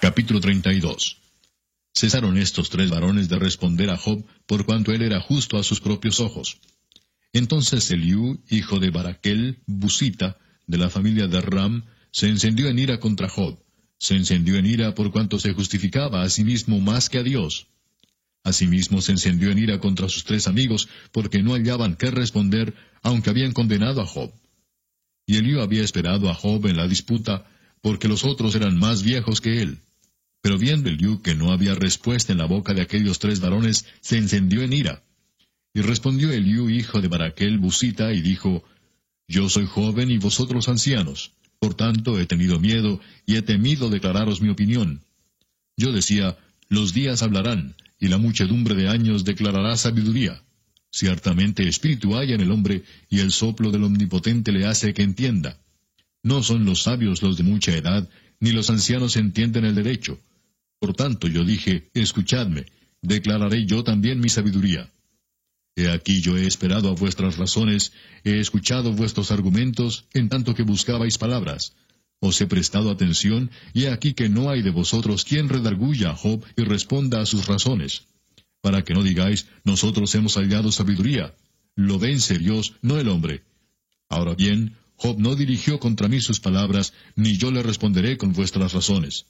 Capítulo 32. Cesaron estos tres varones de responder a Job, por cuanto él era justo a sus propios ojos. Entonces Eliú, hijo de Baraquel, Busita, de la familia de Ram, se encendió en ira contra Job. Se encendió en ira por cuanto se justificaba a sí mismo más que a Dios. Asimismo se encendió en ira contra sus tres amigos, porque no hallaban qué responder, aunque habían condenado a Job. Y Eliú había esperado a Job en la disputa, porque los otros eran más viejos que él. Pero viendo Eliú que no había respuesta en la boca de aquellos tres varones, se encendió en ira. Y respondió Eliú, hijo de Baraquel, Busita, y dijo, Yo soy joven y vosotros ancianos. Por tanto he tenido miedo, y he temido declararos mi opinión. Yo decía, los días hablarán, y la muchedumbre de años declarará sabiduría. Ciertamente espíritu hay en el hombre, y el soplo del Omnipotente le hace que entienda. No son los sabios los de mucha edad, ni los ancianos entienden el derecho. Por tanto yo dije, escuchadme, declararé yo también mi sabiduría. He aquí yo he esperado a vuestras razones, he escuchado vuestros argumentos, en tanto que buscabais palabras. Os he prestado atención, y he aquí que no hay de vosotros quien redarguya a Job y responda a sus razones. Para que no digáis, nosotros hemos hallado sabiduría. Lo vence Dios, no el hombre. Ahora bien, Job no dirigió contra mí sus palabras, ni yo le responderé con vuestras razones.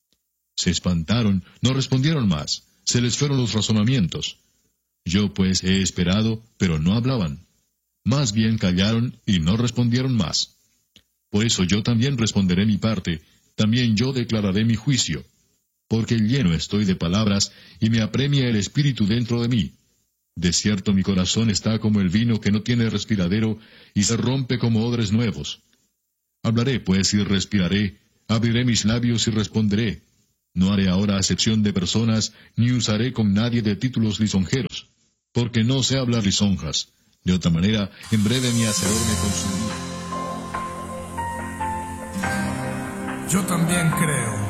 Se espantaron, no respondieron más, se les fueron los razonamientos. Yo pues he esperado, pero no hablaban. Más bien callaron y no respondieron más. Por eso yo también responderé mi parte, también yo declararé mi juicio. Porque lleno estoy de palabras, y me apremia el espíritu dentro de mí. De cierto mi corazón está como el vino que no tiene respiradero, y se rompe como odres nuevos. Hablaré pues y respiraré, abriré mis labios y responderé. No haré ahora acepción de personas, ni usaré con nadie de títulos lisonjeros, porque no sé hablar lisonjas. De otra manera, en breve mi hacedor me consumiría. Yo también creo